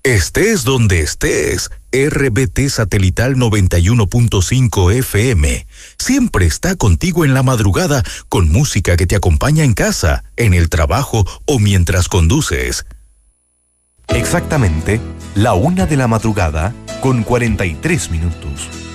Estés donde estés, RBT Satelital 91.5 FM siempre está contigo en la madrugada con música que te acompaña en casa, en el trabajo o mientras conduces. Exactamente, 1:00 a.m, con 43 minutos.